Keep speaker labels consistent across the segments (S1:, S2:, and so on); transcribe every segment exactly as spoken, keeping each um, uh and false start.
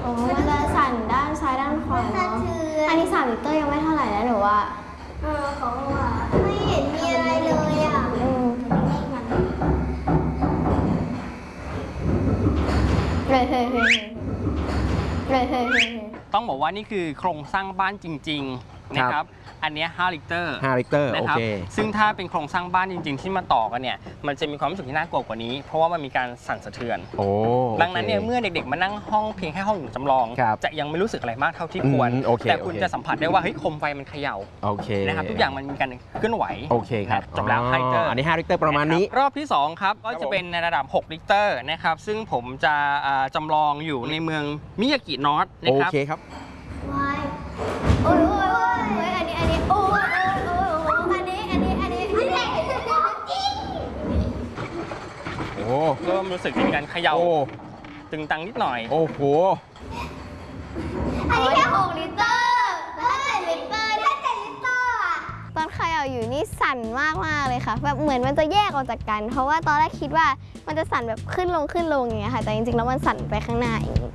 S1: โอ้มันจะสั่นด้านซ้ายด้านขวาเนาะอันนี้สามลิตรยังไม่เท่าไหร่นะหนูว่าเออเขาว่าไม่เห็นมีอะไรเลยอ่ะอืมเฮ้ยเฮ้ยเฮ้ยเฮ้ยเฮ้ยเฮ้ย
S2: ต้องบอกว่านี่คือโครงสร้างบ้านจริงๆนะครับอันนี้ห้าลิตร
S3: ห้าลิตรโอเค
S2: ซึ่งถ้าเป็นโครงสร้างบ้านจริงๆที่มาต่อกันเนี่ยมันจะมีความรู้สึกที่น่ากลัวกว่านี้เพราะว่ามันมีการสั่นสะเทือน
S3: โอ้
S2: ดังนั้นเนี่ยเมื่อเด็กๆมานั่งห้องเพียงแค่ห้องจำลองจะยังไม่รู้สึกอะไรมากเท่าที่ควรแต่คุณจะสัมผัสได้ว่าเฮ้ยโคมไฟมันเขย่า
S3: โอเค
S2: นะครับทุกอย่างมันมีการเคลื่อนไหว
S3: โอเคครับ
S2: จบแล้วห้าลิตร
S3: อันนี้ห้าลิตรประมาณนี้
S2: รอบที่สองครับก็จะเป็นในระดับหกลิตรนะครับซึ่งผมจะจำลองอยู่ในเมืองมิยากินอตนะครับ
S3: โอเคครับ
S1: โอ้ยโอ้ยโอ้ยอันนี้อันนี้โอ้ยโอ้ยโอ้ยอันนี้อันนี้อันนี้อันนี้
S3: โอ้
S2: เริ่มรู้สึกมีการเขย่าตึงตังนิดหน่อย
S3: โอ้โห
S1: อันนี้แค่หกลิตรถ้าเจ็ดลิตรถ้าเจ็ดลิตรอ่ะตอนเขย่าอยู่นี่สั่นมากมากเลยค่ะแบบเหมือนมันจะแยกออกจากกันเพราะว่าตอนแรกคิดว่ามันจะสั่นแบบขึ้นลงขึ้นลงอย่างเงี้ยค่ะแต่จริงๆแล้วมันสั่นไปข้างหน้าอย่างนี้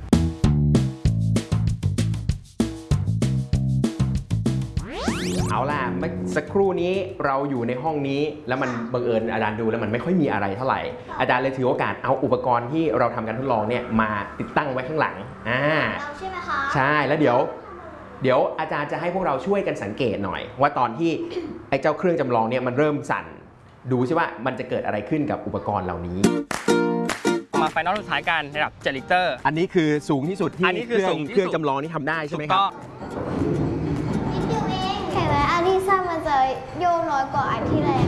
S3: เอาล่ะเมื่อสักครู่นี้เราอยู่ในห้องนี้แล้วมันบังเอิญอาจารย์ดูแล้วมันไม่ค่อยมีอะไรเท่าไหร่อาจารย์เลยถือโอกาสเอาอุปกรณ์ที่เราทำการทดลองเนี่ยมาติดตั้งไว้ข้างหลังอ่า
S1: ใช่ไหมคะ
S3: ใช่แล้วเดี๋ยวเดี๋ยวอาจารย์จะให้พวกเราช่วยกันสังเกตหน่อยว่าตอนที่ไอ้เจ้าเครื่องจำลองเนี่ยมันเริ่มสั่นดูใช่ว่ามันจะเกิดอะไรขึ้นกับอุปกรณ์เหล่านี้
S2: มาไฟนอลสุดท้ายกันระดับเจ็ดลิตร
S3: อันนี้คือสูงที่สุดที่เครื่องเครื่องจำลองนี่ทำได้ใช่ไหมครับ
S1: เห็นไหมอันที่สั้นมันจะโยนน้อยกว่าอันที่แรง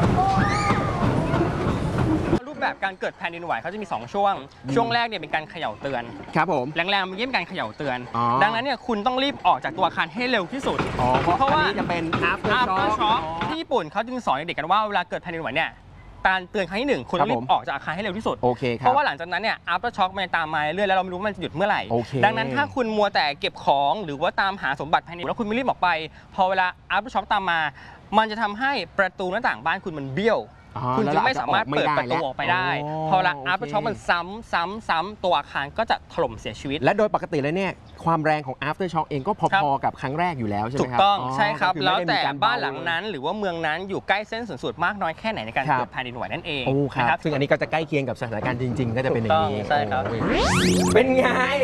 S2: รูปแบบการเกิดแผ่นดินไหวเขาจะมีสองช่วงช่วงแรกเนี่ยเป็นการเขย่าเตือน
S3: ครับผม
S2: แรงๆมันเยี่ยมการเขย่าเตือนดังนั้นเนี่ยคุณต้องรีบออกจากตัวอาคารให้เร็วที่สุด
S3: เพราะว่าจะเป็น after shock
S2: ที่ญี่ปุ่นเขาจึงสอนเด็กกันว่าเวลาเกิดแผ่นดินไหวเนี่ยการเตือนครั้งที่หนึ่งคุณต้องรีบออกจากอาคารให้เร็วที่สุดเพราะว่าหลังจากนั้นเนี่ย after shock มันตามมาเรื่อยแล้วเราไม่รู้ว่ามันจะหยุดเมื่อไหร่ดังนั้นถ้าคุณมัวแต่เก็บของหรือว่าตามหาสมบัติภายในแล้วคุณไม่รีบออกไปพอเวลา after shock ตามมามันจะทำให้ประตูหน้าต่างบ้านคุณมันเบี้ยวคุณจะไม่สามารถเปิดประตูออกไปได้พอเวลา after shock มันซ้ำซ้ำซ้ำตัวอาคารก็จะถล่มเสียชีวิต
S3: และโดยปกติแล้วเนี่ยความแรงของ after shock เองก็พอๆกับครั้งแรกอยู่แล้วใช่ไหมครับ
S2: ถูกต้องใช่ครับแล้วแต่บ้านหลังนั้นหรือว่าเมืองนั้นอยู่ใกล้เส้นศูนย์สูตรมากน้อยแค่ไหนในการเกิดแผ่นดินไหวนั่นเอง
S3: นะครับซึ่งอันนี้ก็จะใกล้เคียงกับสถานการณ์จริงๆก็จะเป็นอย่างนี้
S2: ใช่ครับ
S3: เป็นไง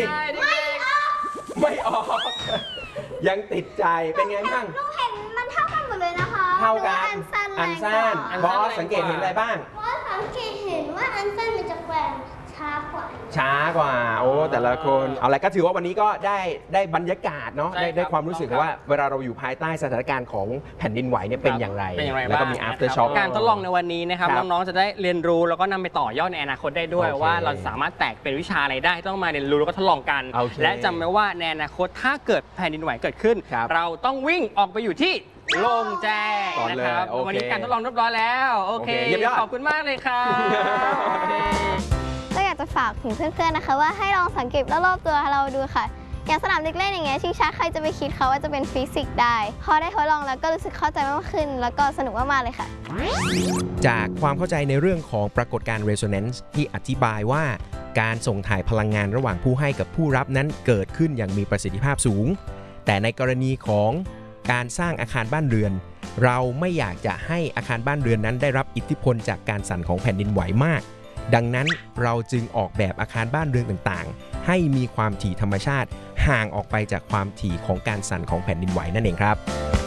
S3: ไม่ออกยังติดใจเป็นไงบ้าง
S1: ลูกเห็นมันเท่ากันหมดเลยนะคะ
S3: เท่ากันอันสั้นบอสสังเกตเห็นอะไรบ้าง
S1: บอสสังเกตเห็นว่าอันสั้นมันจะแกว่งช้ากว่า
S3: ช้ากว่าโอ้แต่ละคนเอาละก็ถือว่าวันนี้ก็ได้ได้บรรยากาศเนาะได้ได้ความรู้สึกว่าเวลาเราอยู่ภายใต้สถานการณ์ของแผ่นดินไหวเนี่ยเป็นอย่างไรแล้วก็มี after shock
S2: การทดลองในวันนี้นะครับน้องๆจะได้เรียนรู้แล้วก็นำไปต่อยอดในอนาคตได้ด้วยว่าเราสามารถแตกเป็นวิชาอะไรได้ต้องมาเรียนรู้แล้วก็ทดลองกันและจำไว้ว่าในอนาคตถ้าเกิดแผ่นดินไหวเกิดขึ้นเราต้องวิ่งออกไปอยู่ที่โล่งแจ้งนะครับวันนี้การทดลองเรียบร้อยแล้วโอเคขอบคุณมากเลยครับ
S1: ก็อยากจะฝากถึงเพื่อนๆนะคะว่าให้ลองสังเกตรอบๆตัวเราดูค่ะอย่างสนามเด็กเล่นอย่างเงี้ยชิงช้าใครจะไปคิดเขาว่าจะเป็นฟิสิกส์ได้พอได้ทดลองแล้วก็รู้สึกเข้าใจมากขึ้นแล้วก็สนุกมากๆเลยค่ะ
S3: จากความเข้าใจในเรื่องของปรากฏการณ์ resonance ที่อธิบายว่าการส่งถ่ายพลังงานระหว่างผู้ให้กับผู้รับนั้นเกิดขึ้นอย่างมีประสิทธิภาพสูงแต่ในกรณีของการสร้างอาคารบ้านเรือนเราไม่อยากจะให้อาคารบ้านเรือนนั้นได้รับอิทธิพลจากการสั่นของแผ่นดินไหวมากดังนั้นเราจึงออกแบบอาคารบ้านเรือนต่างๆให้มีความถี่ธรรมชาติห่างออกไปจากความถี่ของการสั่นของแผ่นดินไหวนั่นเองครับ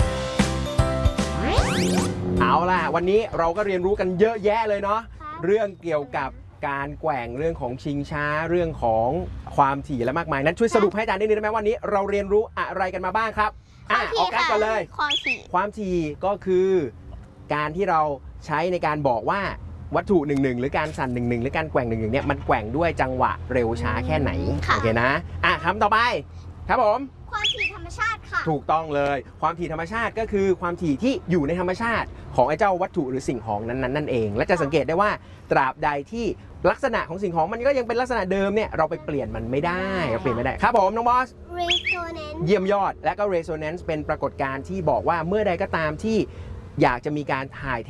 S3: เอาล่ะวันนี้เราก็เรียนรู้กันเยอะแยะเลยเนาะเรื่องเกี่ยวกับการแกว่งเรื่องของชิงช้าเรื่องของความถี่และมากมายนั้นช่วยสรุปให้อาจารย์ได้นิดได้ไหมวันนี้เราเรียนรู้อะไรกันมาบ้างครับอ่ะออกกันก่อนเลย
S1: ความถี่
S3: ความถี่ก็คือการที่เราใช้ในการบอกว่าวัตถุหนึ่งหนึ่งหรือการสั่นหนึ่งหนึ่งหรือการแกว่งหนึ่งหนึ่งเนี่ยมันแกว่งด้วยจังหวะเร็วช้าแค่ไหนโอเคนะอ่ะคำต่อไปครับผม
S1: ความถี่ธรรมชาติค่ะ
S3: ถูกต้องเลยความถี่ธรรมชาติก็คือความถี่ที่อยู่ในธรรมชาติของไอ้เจ้าวัตถุหรือสิ่งของนั้นๆนั่นเองและจะสังเกตได้ว่าตราบใดที่ลักษณะของสิ่งของมันก็ยังเป็นลักษณะเดิมเนี่ยเราไปเปลี่ยนมันไม่ได้เราเปลี่ยนไม่ได้ครับผมน้องบอส
S1: resonance
S3: เยี่ยมยอดและก็ resonance เป็นปรากฏการณ์ที่บอกว่าเมื่อใดก็ตามที่อยากจะมีการถ่าย